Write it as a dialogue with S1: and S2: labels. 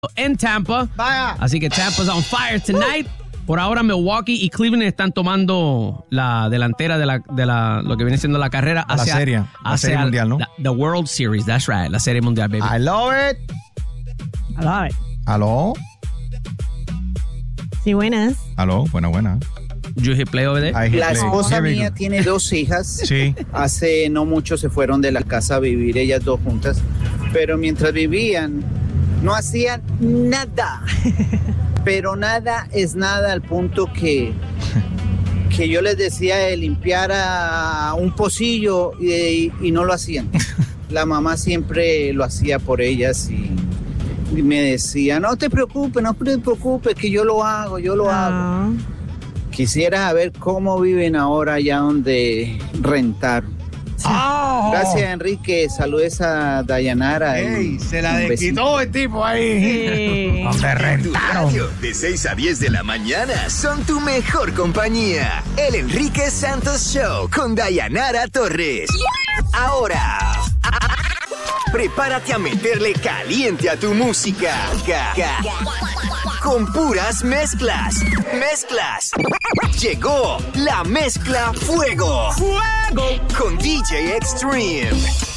S1: en Tampa.
S2: Vaya.
S1: Así que Tampa's on fire tonight. Por ahora Milwaukee y Cleveland están tomando la delantera de lo que viene siendo la carrera hacia
S3: la serie mundial, ¿no?
S1: The World Series, that's right, la serie mundial, baby.
S2: I love it.
S4: I love it.
S3: ¿Aló?
S4: Sí, buenas.
S3: ¿Aló? Buena.
S1: You hit play over there?
S3: I hit
S5: La
S3: play.
S5: esposa
S3: Here we
S5: mía
S3: go.
S5: tiene 2 hijas.
S3: Sí.
S5: Hace no mucho se fueron de la casa a vivir ellas 2 juntas. Pero mientras vivían, no hacían nada. Pero nada es nada al punto que yo les decía de limpiar a un pocillo y no lo hacían. La mamá siempre lo hacía por ellas y me decía, no te preocupes, que yo lo hago. Quisiera saber cómo viven ahora allá donde rentaron. Gracias, Enrique. Saludes a Dayanara.
S2: Ey, se la desquitó el tipo ahí.
S3: Donde
S6: Tu
S3: rentaron.
S6: radio, de 6 a 10 de la mañana, son tu mejor compañía. El Enrique Santos Show con Dayanara Torres. Ahora, prepárate a meterle caliente a tu música. Con puras mezclas. Llegó la mezcla Fuego. Con DJ Extreme.